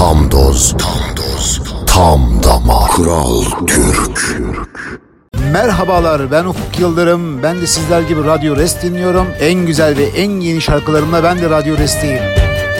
Tam doz, tam damar. Kral Türk. Merhabalar, ben Ufuk Yıldırım. Ben de sizler gibi Radyo Rest dinliyorum. En güzel ve en yeni şarkılarımla ben de Radyo Rest'teyim.